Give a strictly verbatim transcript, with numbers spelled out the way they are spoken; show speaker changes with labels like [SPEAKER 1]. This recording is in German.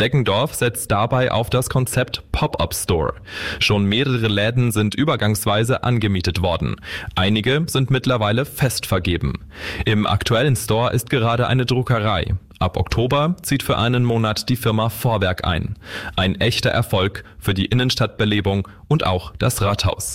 [SPEAKER 1] Deggendorf setzt dabei auf das Konzept Pop-up Store. Schon mehrere Läden sind übergangsweise angemietet worden. Einige sind mittlerweile fest vergeben. Im aktuellen Store ist gerade eine Druckerei. Ab Oktober zieht für einen Monat die Firma Vorwerk ein. Ein echter Erfolg für die Innenstadtbelebung und auch das Rathaus.